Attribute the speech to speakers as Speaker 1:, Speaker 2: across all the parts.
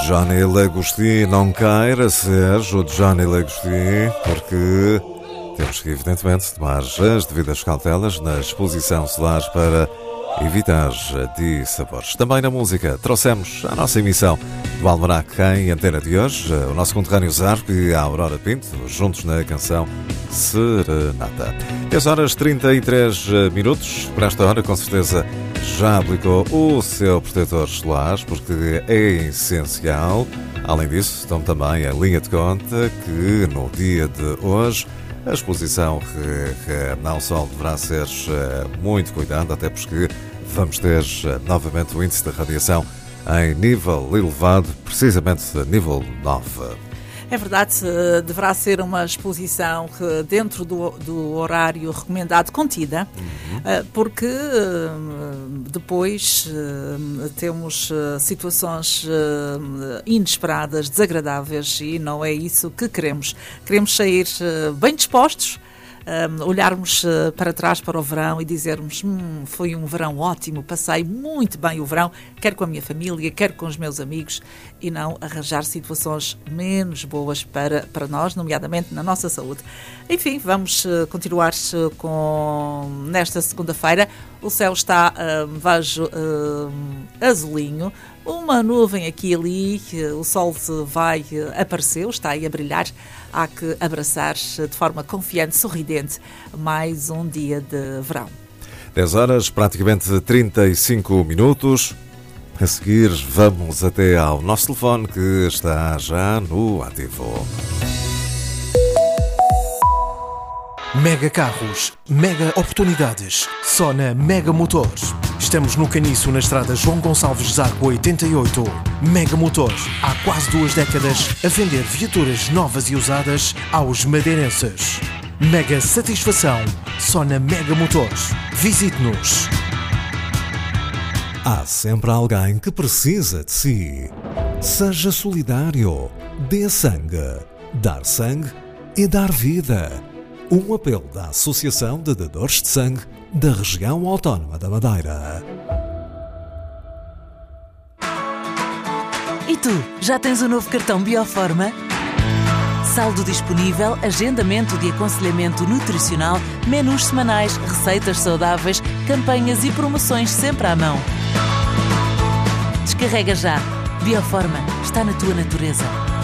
Speaker 1: Johnny Lagostinho não queira ser o Johnny Lagostinho, porque temos que, evidentemente, tomar as devidas cautelas na exposição solar para evitar dissabores. Também na música trouxemos a nossa emissão do Almanac em antena de hoje, o nosso conterrâneo Zarco e a Aurora Pinto, juntos na canção Serenata. 10 horas 33 minutos. Para esta hora, com certeza, já aplicou o seu protetor solar, porque é essencial. Além disso, estão também em linha de conta que no dia de hoje a exposição ao sol deverá ser muito cuidada, até porque vamos ter novamente o índice de radiação em nível elevado, precisamente nível 9.
Speaker 2: É verdade, deverá ser uma exposição dentro do horário recomendado contida, porque depois temos situações inesperadas, desagradáveis, e não é isso que queremos. Queremos sair bem dispostos, olharmos para trás para o verão e dizermos foi um verão ótimo, passei muito bem o verão, quer com a minha família, quer com os meus amigos, e não arranjar situações menos boas para nós, nomeadamente na nossa saúde. Enfim, vamos continuar nesta segunda-feira. O céu está, vejo, azulinho, uma nuvem aqui e ali, o sol vai aparecer, está aí a brilhar. Há que abraçar de forma confiante, sorridente, mais um dia de verão.
Speaker 1: 10 horas, praticamente 35 minutos. A seguir, vamos até ao nosso telefone, que está já no ativo.
Speaker 3: Mega carros, mega oportunidades, só na Mega Motores. Estamos no Caniço, na estrada João Gonçalves Zarco 88. Mega Motores, há quase 2 décadas, a vender viaturas novas e usadas aos madeirenses. Mega satisfação, só na Mega Motores. Visite-nos.
Speaker 1: Há sempre alguém que precisa de si. Seja solidário, dê sangue. Dar sangue é dar vida. Um apelo da Associação de Dadores de Sangue da Região Autónoma da Madeira.
Speaker 4: E tu, já tens o novo cartão Bioforma? Saldo disponível, agendamento de aconselhamento nutricional, menus semanais, receitas saudáveis, campanhas e promoções sempre à mão. Descarrega já. Bioforma, está na tua natureza.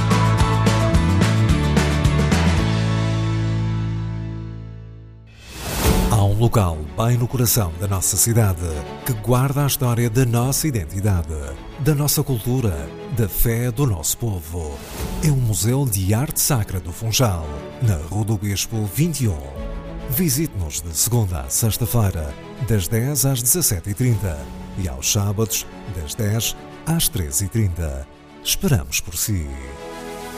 Speaker 1: Há um local bem no coração da nossa cidade que guarda a história da nossa identidade, da nossa cultura, da fé do nosso povo. É o Museu de Arte Sacra do Funchal, na Rua do Bispo 21. Visite-nos de segunda a sexta-feira, das 10 às 17h30 e aos sábados, das 10 às 13h30. Esperamos por si.